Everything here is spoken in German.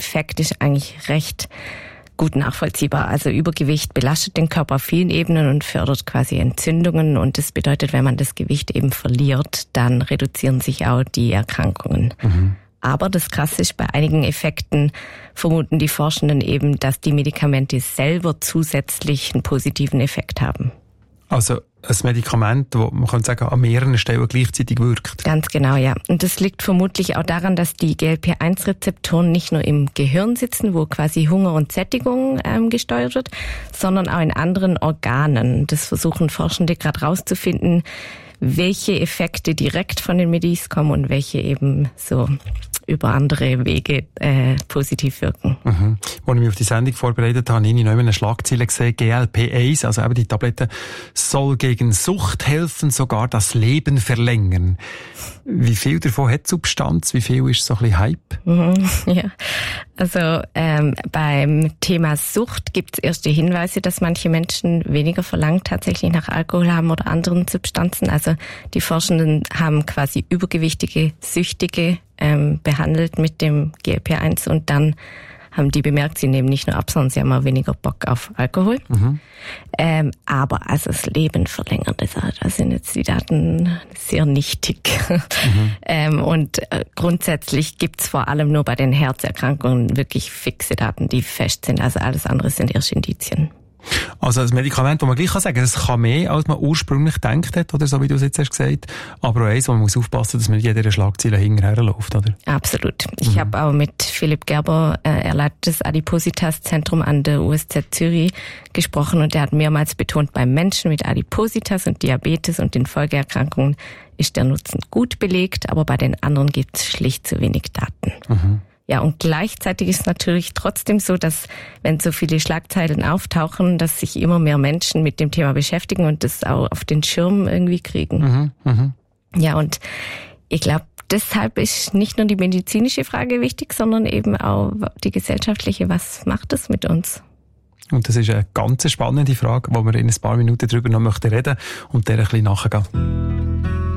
Effekt ist eigentlich recht gut nachvollziehbar. Also Übergewicht belastet den Körper auf vielen Ebenen und fördert quasi Entzündungen. Und das bedeutet, wenn man das Gewicht eben verliert, dann reduzieren sich auch die Erkrankungen. Aber das Krasse ist, bei einigen Effekten vermuten die Forschenden eben, dass die Medikamente selber zusätzlich einen positiven Effekt haben. Also ein Medikament, das man kann sagen, an mehreren Stellen gleichzeitig wirkt. Ganz genau, ja. Und das liegt vermutlich auch daran, dass die GLP-1-Rezeptoren nicht nur im Gehirn sitzen, wo quasi Hunger und Sättigung gesteuert wird, sondern auch in anderen Organen. Das versuchen Forschende gerade rauszufinden, welche Effekte direkt von den Medis kommen und welche eben so über andere Wege positiv wirken. Als ich mich auf die Sendung vorbereitet habe, habe ich noch eine Schlagzeile gesehen, GLP-1, also eben die Tablette, soll gegen Sucht helfen, sogar das Leben verlängern. Wie viel davon hat Substanz? Wie viel ist so ein bisschen Hype? Ja, also beim Thema Sucht gibt es erste Hinweise, dass manche Menschen weniger verlangt tatsächlich nach Alkohol haben oder anderen Substanzen. Also die Forschenden haben quasi übergewichtige, Süchtige behandelt mit dem GLP-1 und dann haben die bemerkt, sie nehmen nicht nur ab, sondern sie haben auch weniger Bock auf Alkohol. Aber also das Leben verlängern, da sind jetzt die Daten sehr nichtig. Und grundsätzlich gibt's vor allem nur bei den Herzerkrankungen wirklich fixe Daten, die fest sind. Also alles andere sind erst Indizien. Also ein Medikament, wo man gleich sagen kann, es kann mehr, als man ursprünglich gedacht hat, oder so wie du es jetzt hast gesagt. Aber auch eins, wo man muss aufpassen, dass man jeder Schlagzeile hinterher läuft, oder? Absolut. Ich habe auch mit Philipp Gerber, er leitet das Adipositas-Zentrum an der USZ Zürich, gesprochen und er hat mehrmals betont, bei Menschen mit Adipositas und Diabetes und den Folgeerkrankungen ist der Nutzen gut belegt, aber bei den anderen gibt es schlicht zu wenig Daten. Ja, und gleichzeitig ist es natürlich trotzdem so, dass, wenn so viele Schlagzeilen auftauchen, dass sich immer mehr Menschen mit dem Thema beschäftigen und das auch auf den Schirm irgendwie kriegen. Ja, und ich glaube, deshalb ist nicht nur die medizinische Frage wichtig, sondern eben auch die gesellschaftliche. Was macht es mit uns? Und das ist eine ganz spannende Frage, wo wir in ein paar Minuten darüber noch reden möchten und der ein bisschen nachgehen.